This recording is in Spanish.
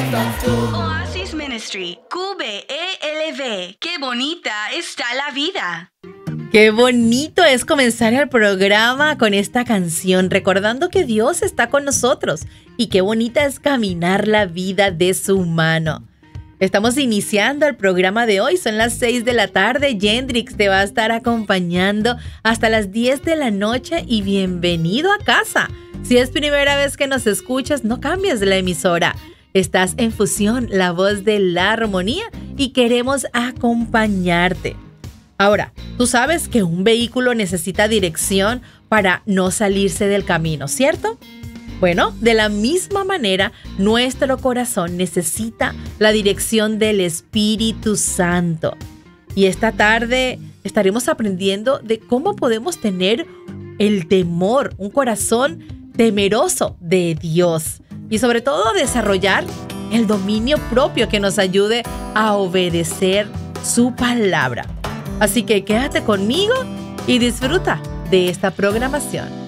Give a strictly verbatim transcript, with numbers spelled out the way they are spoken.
Oasis Ministry, Q B E L V. ¡Qué bonita está la vida! Qué bonito es comenzar el programa con esta canción, recordando que Dios está con nosotros y qué bonita es caminar la vida de su mano. Estamos iniciando el programa de hoy, son las seis de la tarde, Yendrix te va a estar acompañando hasta las diez de la noche y bienvenido a casa. Si es primera vez que nos escuchas, no cambies de la emisora. Estás en Fusión, la voz de la armonía, y queremos acompañarte. Ahora, tú sabes que un vehículo necesita dirección para no salirse del camino, ¿cierto? Bueno, de la misma manera, nuestro corazón necesita la dirección del Espíritu Santo. Y esta tarde estaremos aprendiendo de cómo podemos tener el temor, un corazón temeroso de Dios. Y sobre todo desarrollar el dominio propio que nos ayude a obedecer su palabra. Así que quédate conmigo y disfruta de esta programación.